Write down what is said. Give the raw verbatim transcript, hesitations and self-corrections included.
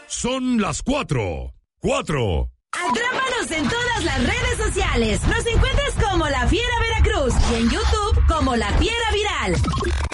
Son las cuatro. ¡Cuatro! Atrápanos en todas las redes sociales. Nos encuentras como La Fiera Veracruz y en YouTube como La Fiera Viral.